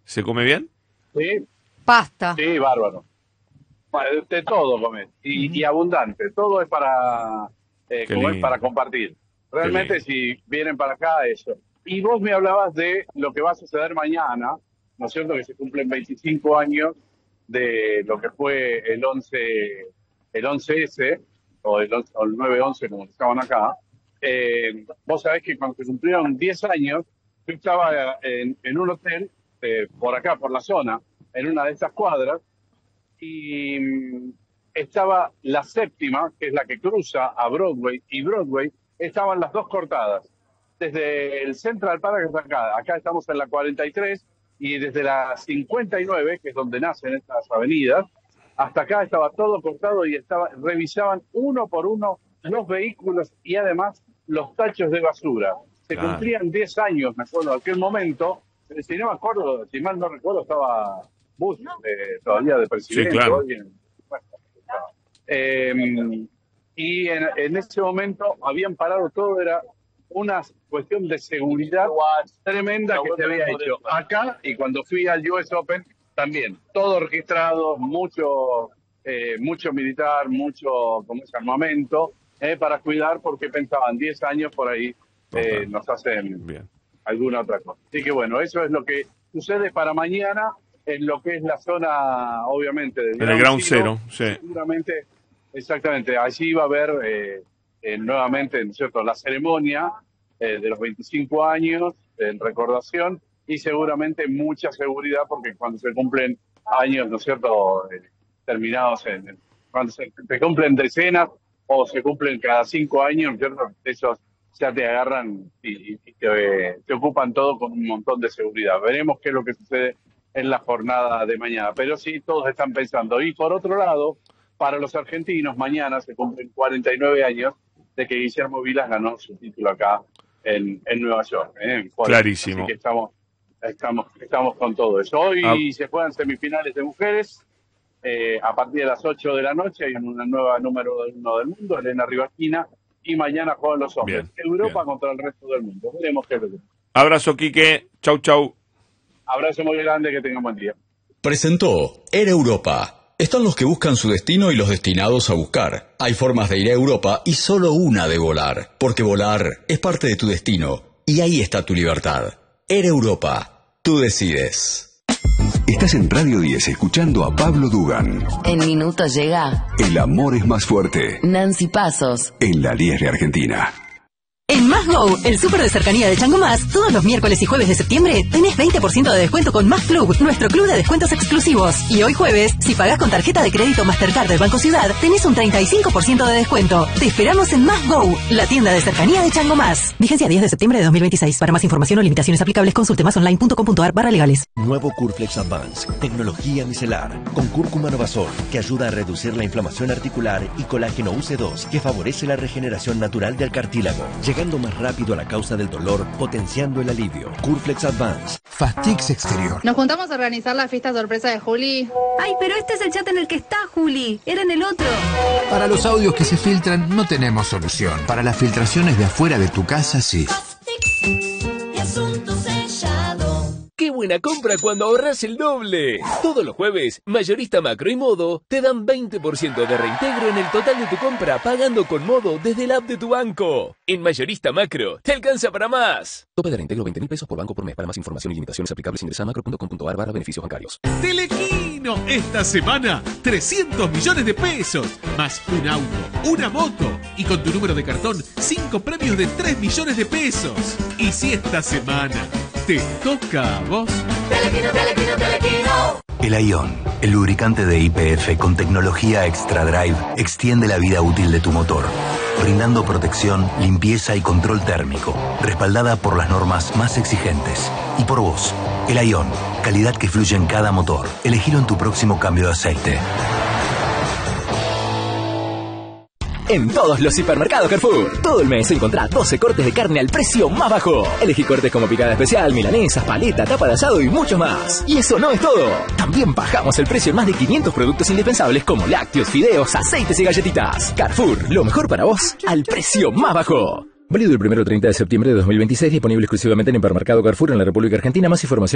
¿Se come bien? Sí, Pasta. sí, bárbaro. Bueno, de todo comer y abundante. Todo es para Qué comer, lindo. para compartir. Qué Realmente, lindo. si vienen para acá, eso. Y vos me hablabas de lo que va a suceder mañana, ¿no es cierto? Que se cumplen 25 años de lo que fue el 11S, o el 9/11, como estaban acá. Vos sabés que cuando se cumplieron 10 años, yo estaba en un hotel, por acá, por la zona, en una de estas cuadras, y estaba la séptima, que es la que cruza a Broadway, y Broadway estaban las dos cortadas. Desde el Central Park hasta acá estamos en la 43, y desde la 59, que es donde nacen estas avenidas, hasta acá estaba todo cortado y revisaban uno por uno los vehículos y además los tachos de basura. Se Claro. cumplían 10 años, me acuerdo, en aquel momento. Si no me acuerdo, si mal no recuerdo, estaba Bush todavía de presidente. Sí, claro. Bueno, y en ese momento habían parado todo, era una cuestión de seguridad tremenda que se había hecho acá, y cuando fui al US Open también, todo registrado, mucho militar, mucho como es armamento, para cuidar, porque pensaban 10 años por ahí nos hacen Bien. alguna otra cosa. Así que bueno, eso es lo que sucede para mañana en lo que es la zona, obviamente, del En el Ground Zero, sí. Seguramente, exactamente, allí va a haber nuevamente, ¿no es cierto?, la ceremonia de los 25 años en recordación, y seguramente mucha seguridad, porque cuando se cumplen años, ¿no es cierto?, terminados cuando se cumplen decenas o se cumplen cada 5 años, ¿no es cierto?, esos ya te agarran y te ocupan todo con un montón de seguridad. Veremos qué es lo que sucede en la jornada de mañana, pero sí, todos están pensando. Y por otro lado, para los argentinos, mañana se cumplen 49 años de que Guillermo Vilas ganó su título acá en Nueva York. Clarísimo. Así que estamos con todo eso. Hoy se juegan semifinales de mujeres. A partir de las 8 de la noche hay una nueva número 1 del mundo, Elena Rybakina, y mañana juegan los hombres. Bien, Europa bien. contra el resto del mundo. Veremos qué es lo que... Abrazo, Quique. Chau, chau. Abrazo muy grande, que tengan buen día. Presentó Air Europa. Están los que buscan su destino y los destinados a buscar. Hay formas de ir a Europa y solo una de volar. Porque volar es parte de tu destino. Y ahí está tu libertad. Air Europa. Tú decides. Estás en Radio 10 escuchando a Pablo Dugan. En minutos llega El amor es más fuerte. Nancy Pasos. En la 10 de Argentina. En Más Go, el súper de cercanía de Chango Más, todos los miércoles y jueves de septiembre tenés 20% de descuento con Más Club, nuestro club de descuentos exclusivos. Y hoy jueves, si pagás con tarjeta de crédito Mastercard del Banco Ciudad, tenés un 35% de descuento. Te esperamos en Más Go, la tienda de cercanía de Chango Más. Vigencia 10 de septiembre de 2026. Para más información o limitaciones aplicables, consulte masonline.com.ar/legales. Nuevo Curflex Advance, tecnología micelar, con cúrcuma Novasol, que ayuda a reducir la inflamación articular, y colágeno UC2, que favorece la regeneración natural del cartílago, llegando más rápido a la causa del dolor, potenciando el alivio. Curflex Advance. Fastix Exterior. Nos juntamos a organizar la fiesta sorpresa de Juli. Ay, pero este es el chat en el que está Juli. Era en el otro. Para los audios que se filtran no tenemos solución. Para las filtraciones de afuera de tu casa, sí. ¡Qué buena compra cuando ahorras el doble! Todos los jueves, Mayorista Macro y Modo te dan 20% de reintegro en el total de tu compra pagando con Modo desde la app de tu banco. En Mayorista Macro, te alcanza para más. Tope de reintegro 20.000 pesos por banco por mes. Para más información y limitaciones aplicables ingresa a macro.com.ar/beneficios bancarios. Telequino, esta semana 300 millones de pesos, más un auto, una moto, y con tu número de cartón 5 premios de 3 millones de pesos. Y si esta semana te toca a vos. Telequino, Telequino, Telequino. El Aion, el lubricante de YPF con tecnología Extra Drive, extiende la vida útil de tu motor, brindando protección, limpieza y control térmico, respaldada por las normas más exigentes. Y por vos, el Aion, calidad que fluye en cada motor. Elegilo en tu próximo cambio de aceite. En todos los hipermercados Carrefour, todo el mes encontrá 12 cortes de carne al precio más bajo. Elegí cortes como picada especial, milanesas, paleta, tapa de asado y mucho más. Y eso no es todo. También bajamos el precio en más de 500 productos indispensables como lácteos, fideos, aceites y galletitas. Carrefour, lo mejor para vos al precio más bajo. Válido el 1 al 30 de septiembre de 2026, disponible exclusivamente en hipermercado Carrefour en la República Argentina. Más información